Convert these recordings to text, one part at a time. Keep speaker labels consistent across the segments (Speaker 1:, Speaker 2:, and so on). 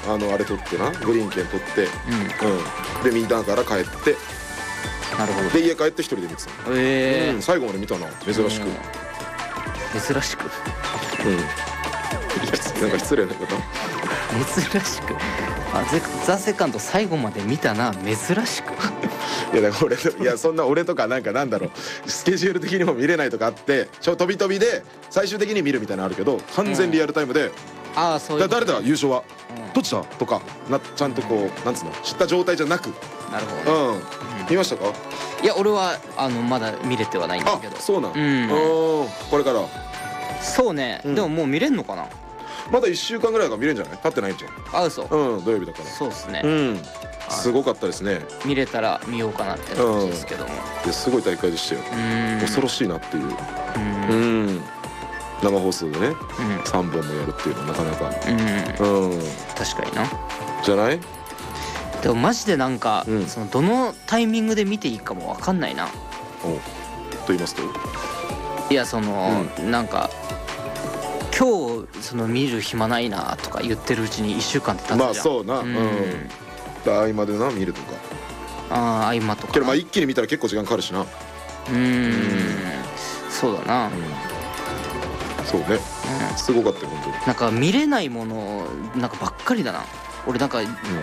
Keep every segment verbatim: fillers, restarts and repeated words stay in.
Speaker 1: あのあれ取ってな、グリーン券取って、うんうん、で見ながら帰って、
Speaker 2: なるほど。
Speaker 1: で家帰って一人で見てた。
Speaker 2: ええー
Speaker 1: うん、最後まで見たな、珍しく。
Speaker 2: 珍しく
Speaker 1: うんなんか失礼なこと
Speaker 2: 珍しくあゼザ・セカンド最後まで見たな、珍しく
Speaker 1: いやだから俺いやそんな俺とかなんかなんだろう、スケジュール的にも見れないとかあって、ちょ飛び飛びで最終的に見るみたいなのあるけど、完全リアルタイムで、
Speaker 2: ああそういう
Speaker 1: だ誰だ優勝は、
Speaker 2: うん
Speaker 1: どっちだとかな、ちゃんとこうなんつうの、知った状態じゃなく、
Speaker 2: なるほど、
Speaker 1: うん見ましたか？
Speaker 2: いや俺はあのまだ見れてはないんだけど。
Speaker 1: あ、そうなん。
Speaker 2: うん
Speaker 1: これから
Speaker 2: そうね、
Speaker 1: うん
Speaker 2: でももう見れんのかな。
Speaker 1: まだいっしゅうかんぐらいが見れるんじゃない？経ってないんじゃん。
Speaker 2: あ、嘘。
Speaker 1: うん、土曜日だから。
Speaker 2: そうですね、
Speaker 1: うんすごかったですね。
Speaker 2: 見れたら見ようかなって感じですけども、
Speaker 1: ですごい大会でしたよ。
Speaker 2: うん
Speaker 1: 恐ろしいなっていう。
Speaker 2: うん
Speaker 1: うん生放送でね
Speaker 2: うん
Speaker 1: さんぼんもやるっていうのはなかなか、
Speaker 2: うん
Speaker 1: うん
Speaker 2: 確かにな。
Speaker 1: じゃない？
Speaker 2: でもマジでなんか、
Speaker 1: うん
Speaker 2: そのどのタイミングで見ていいかも分かんないな。
Speaker 1: おと言いますと、
Speaker 2: いやその、なんか今日その見る暇ないなとか言ってるうちにいっしゅうかんって経つじゃん。
Speaker 1: まあそうな、うん合間でな見るとか。
Speaker 2: ああ合間とか
Speaker 1: けどまあ一気に見たら結構時間かかるしな。
Speaker 2: うーんそうだな、
Speaker 1: そうね、すごかったよ本当に。
Speaker 2: なんか見れないものなんかばっかりだな。俺なんか、え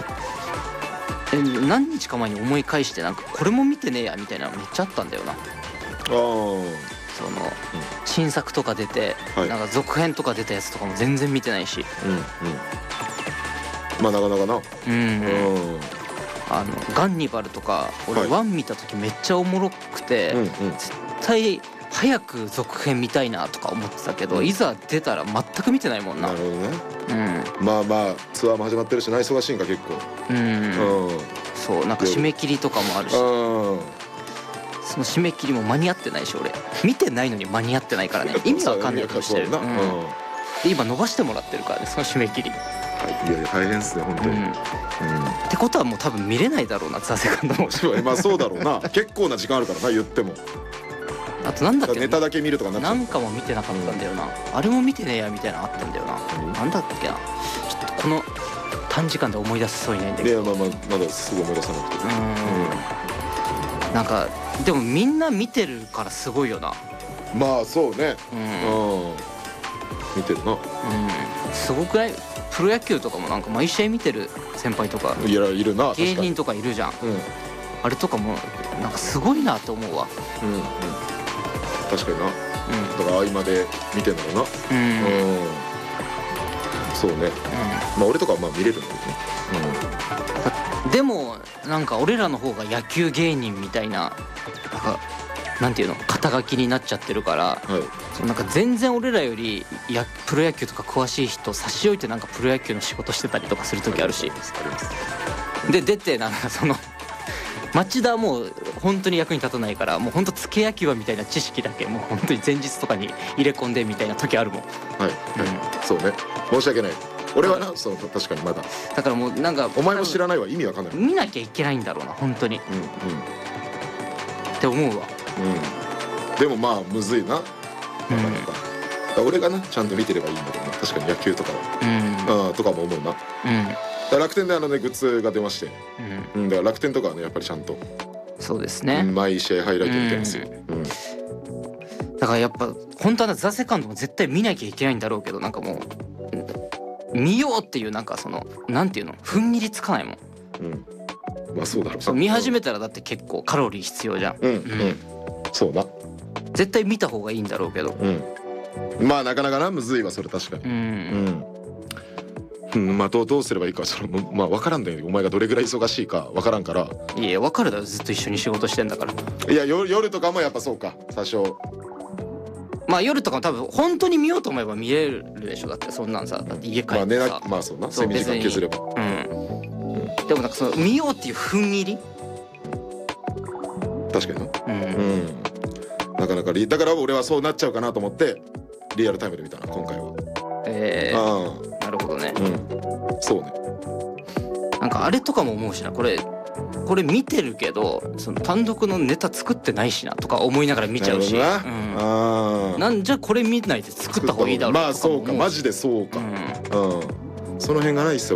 Speaker 2: 何日か前に思い返してなんかこれも見てねえやみたいなのめっちゃあったんだよな。
Speaker 1: あ
Speaker 2: その新作とか出て、
Speaker 1: はい
Speaker 2: なんか続編とか出たやつとかも全然見てないし、
Speaker 1: あうんうんまあなかなかな。
Speaker 2: うん、
Speaker 1: うん
Speaker 2: あのガンニバルとか俺
Speaker 1: はい
Speaker 2: ワン見た時めっちゃおもろくて、
Speaker 1: うんうん
Speaker 2: 絶対早く続編見たいなとか思ってたけど、いざ出たら全く見てないもんな。
Speaker 1: なるほどね。
Speaker 2: うん
Speaker 1: まあまあツアーも始まってるしな、忙しいんか結構。
Speaker 2: うん、
Speaker 1: うん
Speaker 2: そうなんか締め切りとかもあるし、
Speaker 1: うん
Speaker 2: その締め切りも間に合ってないし、俺見てないのに間に合ってないからね、意味わかんないことしてる。
Speaker 1: そうだな。
Speaker 2: うん
Speaker 1: うん
Speaker 2: で今伸ばしてもらってるからね、その締め切り。
Speaker 1: はいいやいや大変っすね本当に。
Speaker 2: うんってことはもう多分見れないだろうな、ザ・セカンドも。
Speaker 1: うんまあそうだろうな。結構な時間あるからな言っても。
Speaker 2: あとなんだっけ、
Speaker 1: ネタだけ見るとかなっちゃう。
Speaker 2: なんかも見てなかったんだよな、あれも見てねえやみたいなのあったんだよな。
Speaker 1: 何
Speaker 2: なんだっけな、ちょっとこの短時間で思い出せそうにないんだけど。
Speaker 1: いやまあまあまだすぐ思い出さなくて。
Speaker 2: うんなんかでもみんな見てるからすごいよな。
Speaker 1: まあそうね。
Speaker 2: うん、
Speaker 1: うん見てるな。
Speaker 2: うん、すごくない？プロ野球とかもなんか毎試合見てる先輩とか
Speaker 1: いやいるな確かに。
Speaker 2: 芸人とかいるじゃん。
Speaker 1: うんうん
Speaker 2: あれとかもなんかすごいなと思うわ。
Speaker 1: うん確かにな。
Speaker 2: う
Speaker 1: だから合間で見てんだろうな。
Speaker 2: んうん
Speaker 1: うんそうね。まあ俺とかはまあ見れるんだけどね。
Speaker 2: うん、でもなんか俺らの方が野球芸人みたいな、なんかなんていうの肩書きになっちゃってるから、
Speaker 1: うんはい。
Speaker 2: そうなんか全然俺らよりやプロ野球とか詳しい人差し置いてなんかプロ野球の仕事してたりとかする時あるし、
Speaker 1: あります。
Speaker 2: で出てなんかその町田はもう本当に役に立たないから、もう本当付け野球はみたいな知識だけもう本当に前日とかに入れ込んでみたいな時あるもん。
Speaker 1: はいはい。そうね。申し訳ない。俺はなその確かにまだ。
Speaker 2: だからもうなんか
Speaker 1: お前も知らないわ意味わかんない。
Speaker 2: 見なきゃいけないんだろうな本当に
Speaker 1: うんうん
Speaker 2: って思うわ。
Speaker 1: うん。でもまあむずいな。なかなか。だから俺がなちゃんと見てればいいんだけどな。確かに野球とか
Speaker 2: うん
Speaker 1: は。ああとかも思うな。だか
Speaker 2: うん
Speaker 1: ら楽天であのねグッズが出まして。
Speaker 2: うん
Speaker 1: うんだから楽天とかはねやっぱりちゃんと。
Speaker 2: そうですね。
Speaker 1: うん毎試合ハイライト見てますよ。うん。
Speaker 2: だからやっぱ本当はザ・セカンドも絶対見なきゃいけないんだろうけど、なんかもう見ようっていうなんかそのなんていうの踏ん切りつかないもん。
Speaker 1: うん。まあそうだろうな。
Speaker 2: そう見始めたらだって結構カロリー必要じゃん。
Speaker 1: うんうん。そうだ。
Speaker 2: 絶対見た方がいいんだろうけど。
Speaker 1: うん。まあなかなかなむずいわそれ確かに。
Speaker 2: うん
Speaker 1: うん。うんまあどうどうすればいいかそのまあ分からんだよお前がどれぐらい忙しいか分からんから。
Speaker 2: いや分かるだろ、ずっと一緒に仕事してんだから。
Speaker 1: いや夜夜とかもやっぱそうか多少。
Speaker 2: まあ夜とかも多分本当に見ようと思えば見れるでしょ。だってそんなんさ、だって家帰
Speaker 1: まあ寝
Speaker 2: ってさ、
Speaker 1: なまあそうな
Speaker 2: そう
Speaker 1: 睡眠時間削れば。
Speaker 2: うんでもなんかその見ようっていう踏ん切り、
Speaker 1: 確かにな。
Speaker 2: うん
Speaker 1: うん。なかなかリだから俺はそうなっちゃうかなと思ってリアルタイムで見たな今回は。
Speaker 2: えー、
Speaker 1: あ
Speaker 2: なるほどね。
Speaker 1: あうんそうね。
Speaker 2: なんかあれとかも思うしな、これこれ見てるけどその単独のネタ作ってないしなとか思いながら見ちゃうし、
Speaker 1: なるほどな。
Speaker 2: うん
Speaker 1: ああ。
Speaker 2: なんじゃこれ見ないで作った方がいいだろう
Speaker 1: まあ
Speaker 2: とかも思
Speaker 1: そうかマジでそうか。
Speaker 2: うん
Speaker 1: うん。その辺がないっすよ